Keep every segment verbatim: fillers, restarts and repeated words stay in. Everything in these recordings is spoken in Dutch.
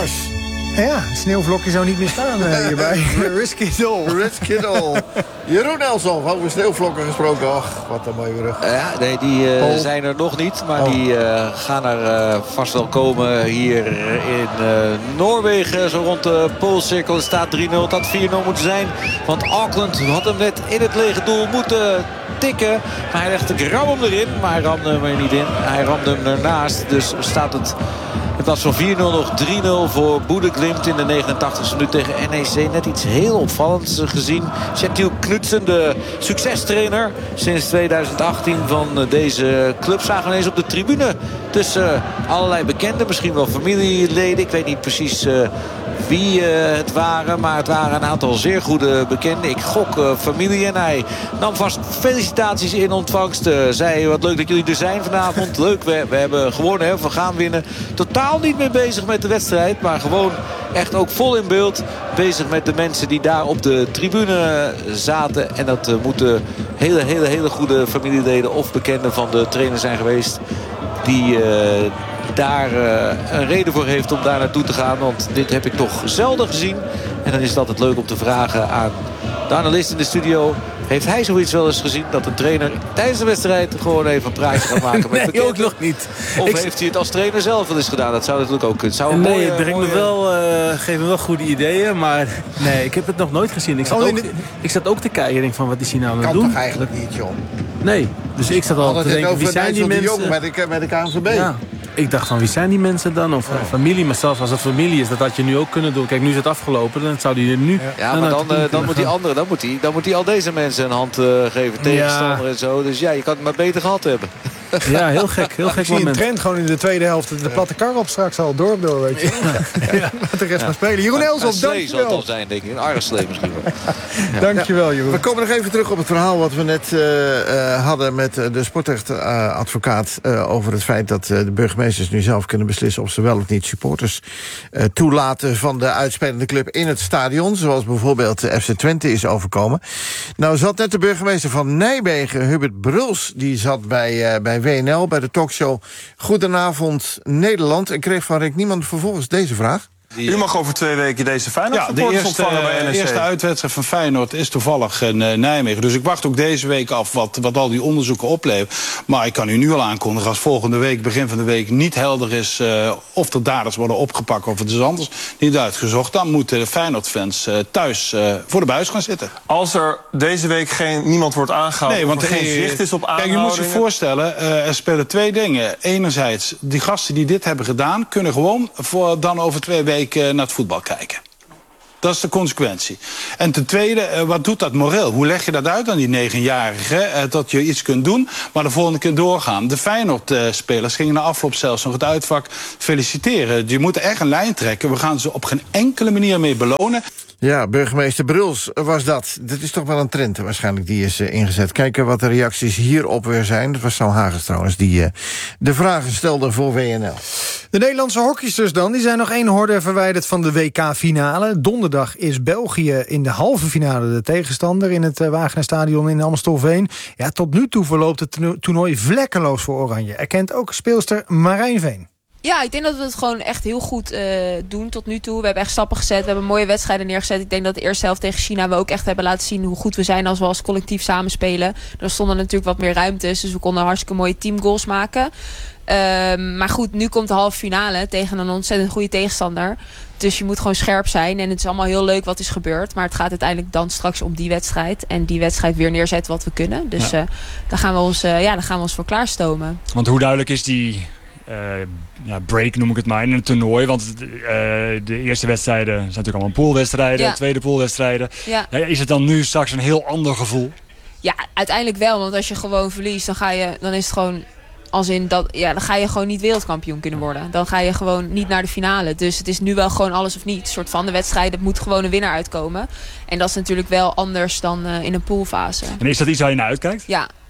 Stars. Ja, sneeuwvlokje zou niet meer staan uh, hierbij. Risk it all. Risk it all. Jeroen Nelson, over sneeuwvlokken gesproken. Och, wat een mooie rug. Ja, nee, die uh, zijn er nog niet. Maar oh. die uh, gaan er uh, vast wel komen hier in uh, Noorwegen. Zo rond de poolcirkel. Het staat drie nul. Het had vier nul moeten zijn. Want Auckland had hem net in het lege doel moeten tikken. Maar hij legde de ram hem erin. Maar hij ramde hem er niet in. Hij ramde hem ernaast. Dus staat het... Het was van vier nul nog drie nul voor Bodø/Glimt in de negenentachtigste minuut tegen N E C. Net iets heel opvallends gezien. Kjetil Knutsen, de succestrainer sinds tweeduizend achttien van deze club, zagen we ineens op de tribune tussen allerlei bekenden. Misschien wel familieleden. Ik weet niet precies uh, wie uh, het waren. Maar het waren een aantal zeer goede bekenden. Ik gok uh, familie. En hij nam vast felicitaties in ontvangst. Uh, zei, wat leuk dat jullie er zijn vanavond. Leuk, we, we hebben gewonnen. Hè, we gaan winnen. Totaal niet meer bezig met de wedstrijd. Maar gewoon echt ook vol in beeld. Bezig met de mensen die daar op de tribune zaten. En dat uh, moeten hele, hele, hele goede familieleden of bekenden van de trainer zijn geweest. Die... Uh, daar uh, een reden voor heeft om daar naartoe te gaan. Want dit heb ik toch zelden gezien. En dan is het altijd leuk om te vragen aan de analist in de studio. Heeft hij zoiets wel eens gezien dat een trainer tijdens de wedstrijd gewoon even een praatje gaat maken met nee, ook nog niet. Of ik... heeft hij het als trainer zelf wel eens gedaan? Dat zou natuurlijk ook kunnen. Zou nee, mooie, het brengt mooie... me wel, uh, geeft me wel goede ideeën. Maar nee, ik heb het nog nooit gezien. Ik zat, oh, ook, de... ik zat ook te kijken en denk van, wat is hij nou aan het doen? Kan toch eigenlijk niet, John? Nee, dus ik zat al te denken, wie zijn die mensen? Jong met de, met de K N V B. Ja. Ik dacht van, wie zijn die mensen dan? Of oh. familie, maar zelfs als het familie is, dat had je nu ook kunnen doen. Kijk, nu is het afgelopen, dan zou die er nu... Ja, ja maar dan, uh, dan moet die andere, dan moet hij dan moet die al deze mensen een hand uh, geven. Tegenstander ja. en zo. Dus ja, je kan het maar beter gehad hebben. Ja, heel gek. Heel gek ik zie moment. een trend gewoon in de tweede helft. De platte kar op straks al dorp door, weet je. Ja. Ja. Laat de rest maar spelen. Jeroen Elsof, dankjewel. zal het al zijn, denk ik. Een arreslee misschien wel. Ja. Dankjewel, Jeroen. We komen nog even terug op het verhaal wat we net uh, uh, hadden met uh, de sportrechtadvocaat uh, uh, over het feit dat uh, de burgemeesters nu zelf kunnen beslissen of ze wel of niet supporters uh, toelaten van de uitspelende club in het stadion. Zoals bijvoorbeeld de F C Twente is overkomen. Nou zat net de burgemeester van Nijmegen, Hubert Bruls, die zat bij, uh, bij W N L, bij de talkshow Goedenavond Nederland, en kreeg van Rick Niemand vervolgens deze vraag. U mag over twee weken deze Feyenoord-supporters ja, de ontvangen bij N E C. De eerste uitwedstrijd van Feyenoord is toevallig in uh, Nijmegen. Dus ik wacht ook deze week af wat, wat al die onderzoeken opleveren. Maar ik kan u nu al aankondigen, als volgende week, begin van de week, niet helder is uh, of er daders worden opgepakt of het is anders niet uitgezocht, dan moeten de Feyenoord-fans uh, thuis uh, voor de buis gaan zitten. Als er deze week geen, niemand wordt aangehouden, nee, want er geen uh, zicht is op aanhoudingen... Kijk, je moet je voorstellen, uh, er spelen twee dingen. Enerzijds, die gasten die dit hebben gedaan, kunnen gewoon voor dan over twee weken naar het voetbal kijken. Dat is de consequentie. En ten tweede, wat doet dat moreel? Hoe leg je dat uit aan die negenjarigen? Dat je iets kunt doen, maar de volgende keer doorgaan. De Feyenoord-spelers gingen na afloop zelfs nog het uitvak feliciteren. Je moet echt een lijn trekken. We gaan ze op geen enkele manier mee belonen. Ja, burgemeester Bruls was dat. Dat is toch wel een trend waarschijnlijk die is uh, ingezet. Kijken wat de reacties hierop weer zijn. Dat was Sam Hagens trouwens die uh, de vragen stelde voor W N L. De Nederlandse hockeysters dan, die zijn nog één horde verwijderd van de W K-finale. Donderdag is België in de halve finale de tegenstander in het uh, Wagenerstadion in Amstelveen. Ja, tot nu toe verloopt het toernooi vlekkeloos voor Oranje. Erkent ook speelster Marijn Veen. Ja, ik denk dat we het gewoon echt heel goed uh, doen tot nu toe. We hebben echt stappen gezet. We hebben mooie wedstrijden neergezet. Ik denk dat de eerste helft tegen China we ook echt hebben laten zien hoe goed we zijn als we als collectief samenspelen. Er stonden natuurlijk wat meer ruimtes, dus we konden hartstikke mooie teamgoals maken. Um, maar goed, nu komt de halve finale tegen een ontzettend goede tegenstander. Dus je moet gewoon scherp zijn. En het is allemaal heel leuk wat is gebeurd. Maar het gaat uiteindelijk dan straks om die wedstrijd. En die wedstrijd weer neerzetten wat we kunnen. Dus ja. uh, daar, gaan we ons, uh, ja, daar gaan we ons voor klaarstomen. Want hoe duidelijk is die... Uh, ja, break noem ik het maar in een toernooi. Want uh, de eerste wedstrijden zijn natuurlijk allemaal poolwedstrijden. Ja. Tweede poolwedstrijden. Ja. Ja, is het dan nu straks een heel ander gevoel? Ja, uiteindelijk wel. Want als je gewoon verliest, dan, ga je, dan is het gewoon... Als in dat, ja, dan ga je gewoon niet wereldkampioen kunnen worden. Dan ga je gewoon niet naar de finale. Dus het is nu wel gewoon alles of niet. Een soort van de wedstrijd, het moet gewoon een winnaar uitkomen. En dat is natuurlijk wel anders dan uh, in een poolfase. En is dat iets waar je naar uitkijkt? Ja,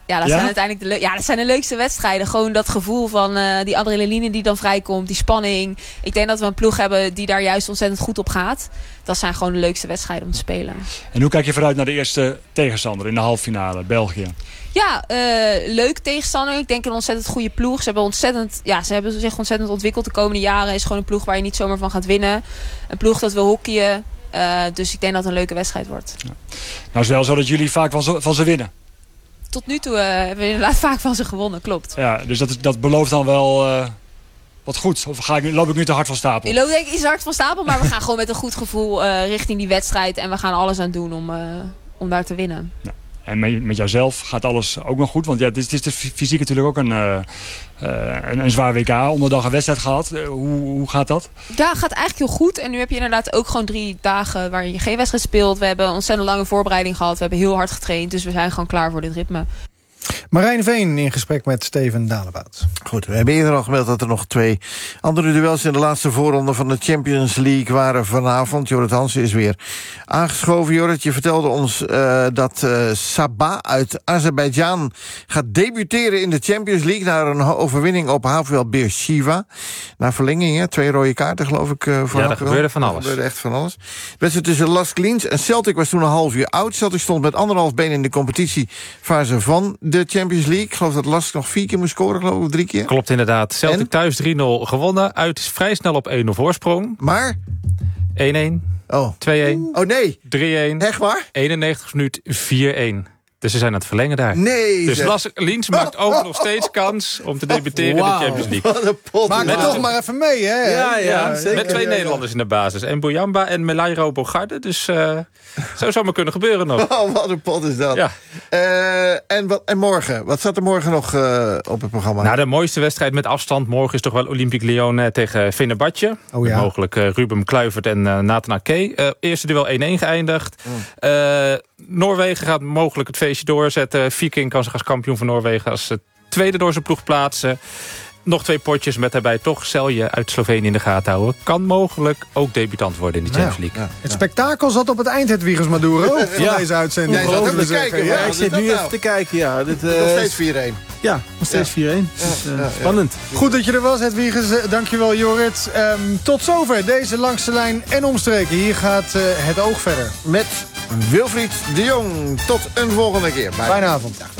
Ja, dat Ja? zijn uiteindelijk de, le- ja, dat zijn de leukste wedstrijden. Gewoon dat gevoel van uh, die adrenaline die dan vrijkomt, die spanning. Ik denk dat we een ploeg hebben die daar juist ontzettend goed op gaat. Dat zijn gewoon de leukste wedstrijden om te spelen. En hoe kijk je vooruit naar de eerste tegenstander in de halve finale, België? Ja, uh, leuk tegenstander. Ik denk een ontzettend goede ploeg. Ze hebben, ontzettend, ja, ze hebben zich ontzettend ontwikkeld de komende jaren. Is gewoon een ploeg waar je niet zomaar van gaat winnen. Een ploeg dat wil hockeyen. Uh, dus ik denk dat het een leuke wedstrijd wordt. Ja. Nou is het wel zo dat jullie vaak van, zo, van ze winnen. Tot nu toe uh, hebben we inderdaad vaak van ze gewonnen, klopt. Ja, dus dat, dat belooft dan wel uh, wat goed. Of ga ik, loop ik nu te hard van stapel? Ik loop denk ik iets hard van stapel, maar we gaan gewoon met een goed gevoel uh, richting die wedstrijd. En we gaan alles aan doen om, uh, om daar te winnen. Ja. En met, met jouzelf gaat alles ook nog goed? Want ja, het is, het is fysiek natuurlijk ook een, uh, uh, een, een zwaar W K. Onderdag een wedstrijd gehad. Uh, hoe, hoe gaat dat? Ja, gaat eigenlijk heel goed. En nu heb je inderdaad ook gewoon drie dagen waarin je geen wedstrijd speelt. We hebben een ontzettend lange voorbereiding gehad. We hebben heel hard getraind. Dus we zijn gewoon klaar voor dit ritme. Marijn Veen in gesprek met Steven Dalebout. Goed, we hebben eerder al gemeld dat er nog twee andere duels in de laatste voorronde van de Champions League waren vanavond. Jorrit Hansen is weer aangeschoven. Jorrit, je vertelde ons uh, dat uh, Sabah uit Azerbeidzjan gaat debuteren in de Champions League na een overwinning op Hapoel Beersheva. Na verlenging, hè? Twee rode kaarten geloof ik. Uh, voor ja, er gebeurde van alles. Er gebeurde echt van alles. De wedstrijd tussen Las Klins en Celtic was toen een half uur oud. Celtic stond met anderhalf been in de competitiefase van de Champions League. Ik geloof dat Lask nog vier keer moest scoren, geloof ik, drie keer. Klopt inderdaad. Celtic en? Thuis drie nul gewonnen. Uit is vrij snel op één nul voorsprong. Maar? één-één. Oh. twee-één. Oh nee. drie-één. Echt waar? eenennegentig minuut vier-één. Dus ze zijn aan het verlengen daar. Nee. Dus Las Klins maakt ook oh, nog steeds kans om te debuteren wow. in de Champions League. Maak het toch maar even mee, hè? Ja, ja, ja zeker. Met twee ja, Nederlanders ja. in de basis. En Boyamba en Melairo Bogarde. Dus uh, zo zou maar kunnen gebeuren nog. Oh, wat een pot is dat. Ja. Uh, en, wat, en morgen? Wat staat er morgen nog uh, op het programma? Nou, de mooiste wedstrijd met afstand morgen is toch wel Olympique Lyon tegen Fenerbahce. Oh, ja. Mogelijk uh, Ruben Kluivert en uh, Nathan Ake. Uh, eerste duel één-één geëindigd. Mm. Uh, Noorwegen gaat mogelijk het feestje doorzetten. Viking kan zich als kampioen van Noorwegen als tweede door zijn ploeg plaatsen. Nog twee potjes met daarbij toch Celje uit Slovenië in de gaten houden. Kan mogelijk ook debutant worden in de Champions League. Ja, ja. Het spektakel zat op het eind, Hedwiges Maduro. Van ja. deze uitzending. Jij zat even te kijken. Ja, ja, ik zit nu even te kijken. Ja, dit, uh, nog steeds vier-één. Ja, nog steeds ja. vier-één. Ja. Dus, uh, ja, ja. spannend. Goed dat je er was, Hedwiges. Dankjewel, Jorrit. Um, tot zover deze Langs de Lijn en omstreken. Hier gaat uh, het oog verder. Met Wilfried de Jong. Tot een volgende keer. Bye. Fijne avond. Dag.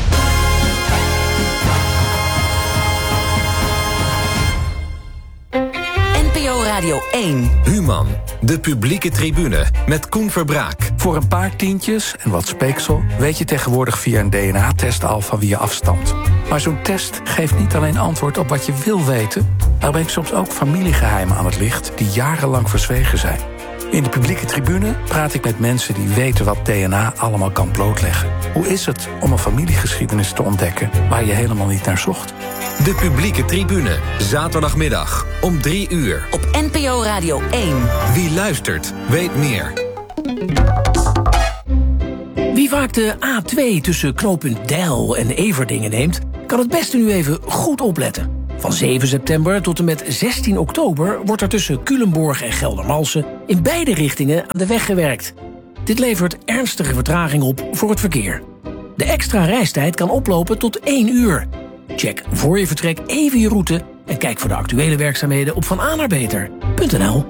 N P O Radio één. Human, de publieke tribune met Koen Verbraak. Voor een paar tientjes en wat speeksel weet je tegenwoordig via een D N A-test al van wie je afstamt. Maar zo'n test geeft niet alleen antwoord op wat je wil weten. Er brengt soms ook familiegeheimen aan het licht die jarenlang verzwegen zijn. In de publieke tribune praat ik met mensen die weten wat D N A allemaal kan blootleggen. Hoe is het om een familiegeschiedenis te ontdekken waar je helemaal niet naar zocht? De publieke tribune, zaterdagmiddag om drie uur. Op N P O Radio één. Wie luistert, weet meer. Wie vaak de A twee tussen knooppunt Deil en Everdingen neemt, kan het beste nu even goed opletten. Van zeven september tot en met zestien oktober wordt er tussen Culemborg en Geldermalsen in beide richtingen aan de weg gewerkt. Dit levert ernstige vertraging op voor het verkeer. De extra reistijd kan oplopen tot één uur. Check voor je vertrek even je route en kijk voor de actuele werkzaamheden op van a naar beter punt n l.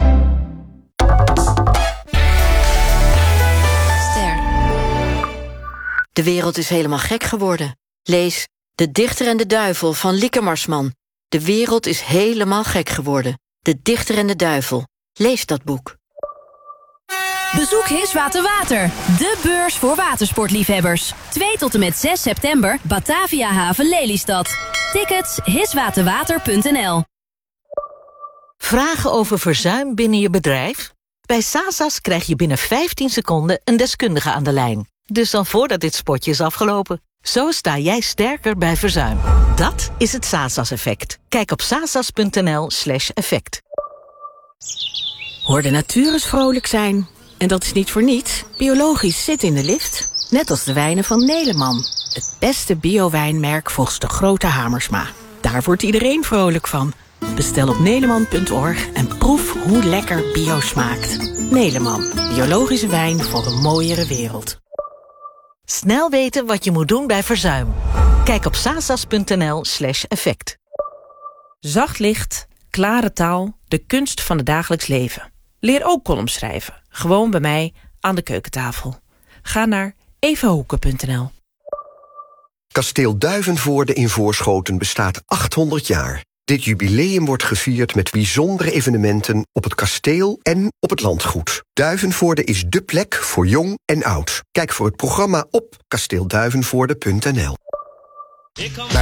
Ster. De wereld is helemaal gek geworden. Lees De Dichter en de Duivel van Lieke Marsman. De wereld is helemaal gek geworden. De Dichter en de Duivel. Lees dat boek. Bezoek Hiswater Water, de beurs voor watersportliefhebbers. twee tot en met zes september, Batavia Haven Lelystad. Tickets hiswaterwater punt n l. Vragen over verzuim binnen je bedrijf? Bij Sasas krijg je binnen vijftien seconden een deskundige aan de lijn. Dus dan voordat dit spotje is afgelopen. Zo sta jij sterker bij verzuim. Dat is het Sasas-effect. Kijk op sasas punt n l slash effect. Hoor de natuur eens vrolijk zijn. En dat is niet voor niets. Biologisch zit in de lift. Net als de wijnen van Neleman. Het beste bio-wijnmerk volgens de grote Hamersma. Daar wordt iedereen vrolijk van. Bestel op neleman punt org en proef hoe lekker bio smaakt. Neleman. Biologische wijn voor een mooiere wereld. Snel weten wat je moet doen bij verzuim. Kijk op sasas.nl slash effect. Zacht licht, klare taal, de kunst van het dagelijks leven. Leer ook columns schrijven. Gewoon bij mij aan de keukentafel. Ga naar evahoeken punt n l. Kasteel Duivenvoorde in Voorschoten bestaat achthonderd jaar. Dit jubileum wordt gevierd met bijzondere evenementen op het kasteel en op het landgoed. Duivenvoorde is dé plek voor jong en oud. Kijk voor het programma op kasteel duivenvoorde punt n l.